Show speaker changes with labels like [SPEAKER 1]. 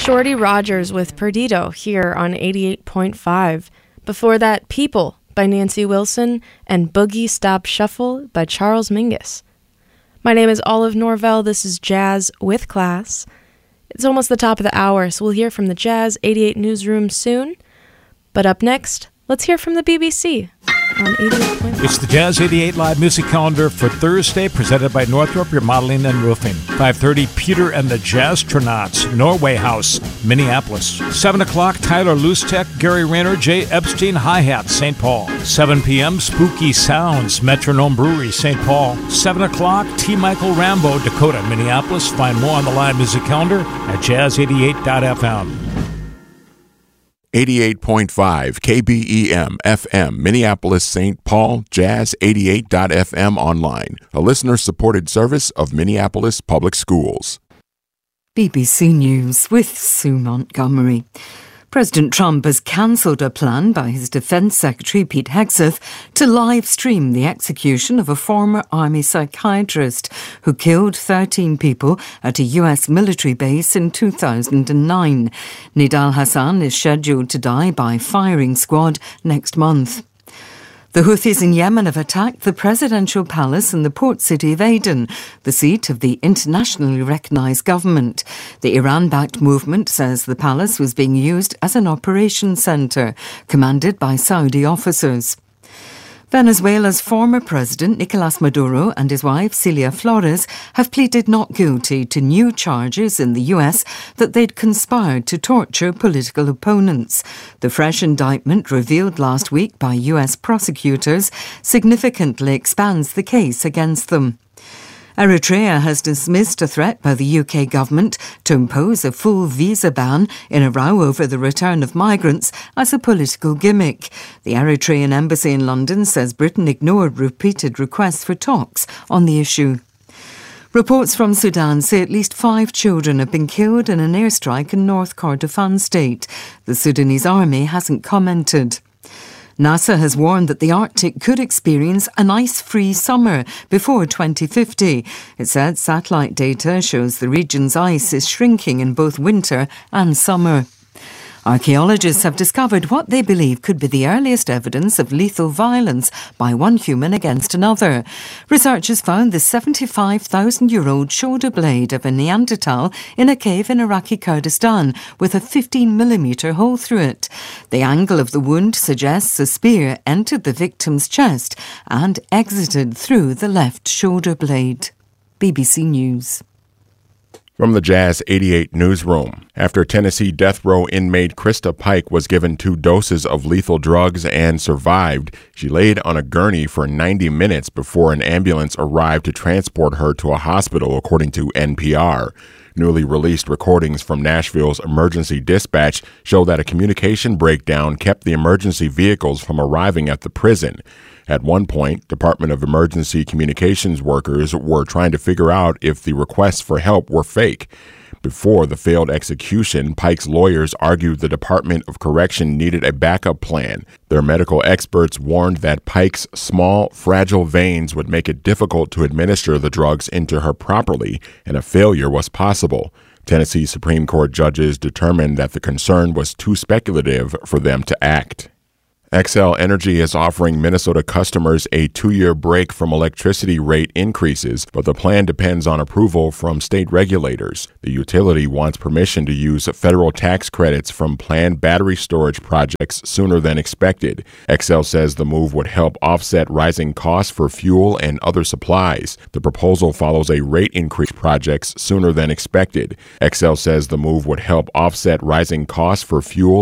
[SPEAKER 1] Shorty Rogers with Perdido here on 88.5. Before that, People by Nancy Wilson and Boogie Stop Shuffle by Charles Mingus. My name is Olive Norvell. This is Jazz with Class. It's almost the top of the hour, so we'll hear from the Jazz 88 newsroom soon. But up next, let's hear from the BBC on 88.5.
[SPEAKER 2] It's the Jazz 88 live music calendar for Thursday, presented by Northrop Remodeling and Roofing. 5:30, Peter and the Jazztronauts, Norway House, Minneapolis. 7 o'clock, Tyler Lustek, Gary Rayner, Jay Epstein, Hi-Hat, St. Paul. 7 p.m., Spooky Sounds, Metronome Brewery, St. Paul. 7 o'clock, T. Michael Rambo, Dakota, Minneapolis. Find more on the live music calendar at jazz88.fm.
[SPEAKER 3] 88.5 KBEM FM, Minneapolis, St. Paul, Jazz88.fm online, a listener-supported service of Minneapolis Public Schools.
[SPEAKER 4] BBC News with Sue Montgomery. President Trump has cancelled a plan by his Defence Secretary Pete Hegseth to live stream the execution of a former Army psychiatrist who killed 13 people at a US military base in 2009. Nidal Hassan is scheduled to die by firing squad next month. The Houthis in Yemen have attacked the presidential palace in the port city of Aden, the seat of the internationally recognised government. The Iran-backed movement says the palace was being used as an operations centre, commanded by Saudi officers. Venezuela's former president Nicolás Maduro and his wife Celia Flores have pleaded not guilty to new charges in the US that they'd conspired to torture political opponents. The fresh indictment, revealed last week by US prosecutors, significantly expands the case against them. Eritrea has dismissed a threat by the UK government to impose a full visa ban in a row over the return of migrants as a political gimmick. The Eritrean embassy in London says Britain ignored repeated requests for talks on the issue. Reports from Sudan say at least 5 children have been killed in an airstrike in North Kordofan state. The Sudanese army hasn't commented. NASA has warned that the Arctic could experience an ice-free summer before 2050. It said satellite data shows the region's ice is shrinking in both winter and summer. Archaeologists have discovered what they believe could be the earliest evidence of lethal violence by one human against another. Researchers found the 75,000-year-old shoulder blade of a Neanderthal in a cave in Iraqi Kurdistan with a 15mm hole through it. The angle of the wound suggests a spear entered the victim's chest and exited through the left shoulder blade. BBC News.
[SPEAKER 3] From the Jazz 88 newsroom, after Tennessee death row inmate Krista Pike was given 2 doses of lethal drugs and survived, she laid on a gurney for 90 minutes before an ambulance arrived to transport her to a hospital, according to NPR. Newly released recordings from Nashville's emergency dispatch show that a communication breakdown kept the emergency vehicles from arriving at the prison. At one point, Department of Emergency Communications workers were trying to figure out if the requests for help were fake. Before the failed execution, Pike's lawyers argued the Department of Correction needed a backup plan. Their medical experts warned that Pike's small, fragile veins would make it difficult to administer the drugs into her properly, and a failure was possible. Tennessee Supreme Court judges determined that the concern was too speculative for them to act. Xcel Energy is offering Minnesota customers a 2-year break from electricity rate increases, but the plan depends on approval from state regulators. The utility wants permission to use federal tax credits from planned battery storage projects sooner than expected. Xcel says the move would help offset rising costs for fuel and other supplies. The proposal follows a rate increase projects sooner than expected. Xcel says the move would help offset rising costs for fuel